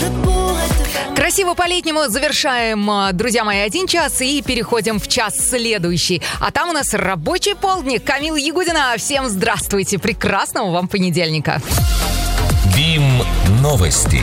Красиво по-летнему завершаем, друзья мои, 1 час и переходим в час следующий. А там у нас рабочий полдник. Камила Ягудина. Всем здравствуйте. Прекрасного вам понедельника. БИМ новости.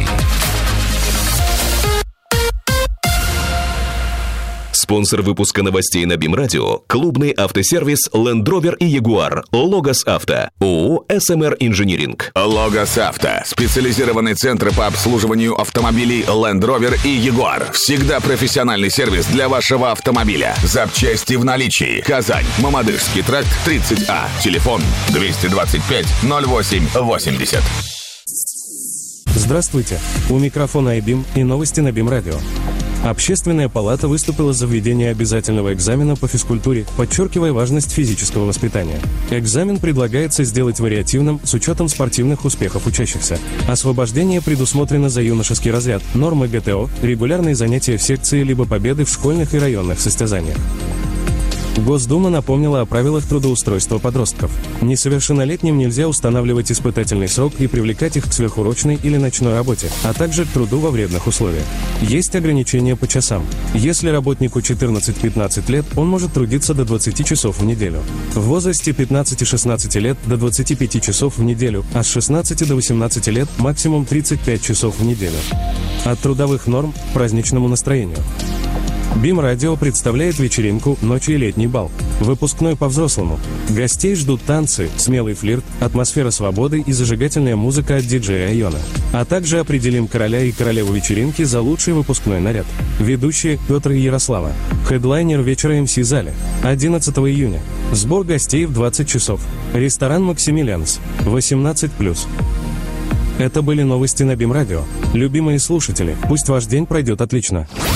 Спонсор выпуска новостей на БИМ Радио – клубный автосервис Land Rover и Jaguar. Логос Авто. ООО «СМР Инжиниринг». Логос Авто. Специализированный центр по обслуживанию автомобилей Land Rover и Jaguar. Всегда профессиональный сервис для вашего автомобиля. Запчасти в наличии. Казань. Мамадышский тракт 30А. Телефон 225 08 80. Здравствуйте. У микрофона iBIM и новости на БИМ Радио. Общественная палата выступила за введение обязательного экзамена по физкультуре, подчеркивая важность физического воспитания. Экзамен предлагается сделать вариативным с учетом спортивных успехов учащихся. Освобождение предусмотрено за юношеский разряд, нормы ГТО, регулярные занятия в секции либо победы в школьных и районных состязаниях. Госдума напомнила о правилах трудоустройства подростков. Несовершеннолетним нельзя устанавливать испытательный срок и привлекать их к сверхурочной или ночной работе, а также к труду во вредных условиях. Есть ограничения по часам. Если работнику 14-15 лет, он может трудиться до 20 часов в неделю. В возрасте 15-16 лет до 25 часов в неделю, а с 16 до 18 лет максимум 35 часов в неделю. От трудовых норм к праздничному настроению. БИМ Радио представляет вечеринку «Ночь и летний бал». Выпускной по-взрослому. Гостей ждут танцы, смелый флирт, атмосфера свободы и зажигательная музыка от диджея Айона. А также определим короля и королеву вечеринки за лучший выпускной наряд. Ведущие Петр и Ярослава. Хедлайнер вечера МС-зале. 11 июня. Сбор гостей в 20 часов. Ресторан «Максимилианс». 18+. Это были новости на БИМ Радио. Любимые слушатели, пусть ваш день пройдет отлично.